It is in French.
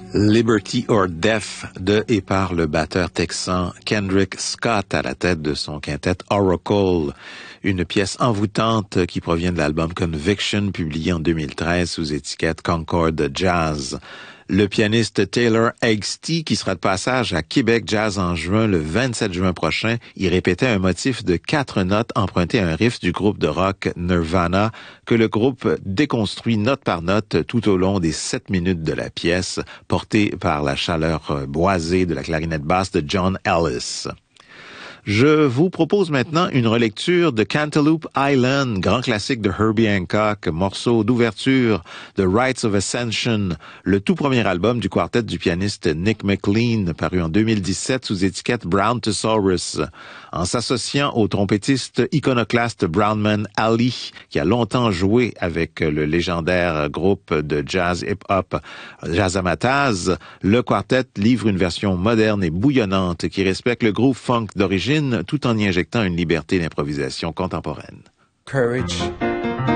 Liberty or Death de et par le batteur texan Kendrick Scott à la tête de son quintet Oracle, une pièce envoûtante qui provient de l'album Conviction publié en 2013 sous étiquette Concord Jazz. Le pianiste Taylor Haggerty, qui sera de passage à Québec Jazz en juin, le 27 juin prochain, y répétait un motif de 4 notes emprunté à un riff du groupe de rock Nirvana que le groupe déconstruit note par note tout au long des 7 minutes de la pièce, portée par la chaleur boisée de la clarinette basse de John Ellis. Je vous propose maintenant une relecture de Cantaloupe Island, grand classique de Herbie Hancock, morceau d'ouverture de Rites of Ascension, le tout premier album du quartet du pianiste Nick McLean, paru en 2017 sous étiquette Brown-Tosaurus. En s'associant au trompettiste iconoclaste Brownman Ali, qui a longtemps joué avec le légendaire groupe de jazz hip-hop Jazzmatazz, le quartet livre une version moderne et bouillonnante qui respecte le groove funk d'origine tout en y injectant une liberté d'improvisation contemporaine. Courage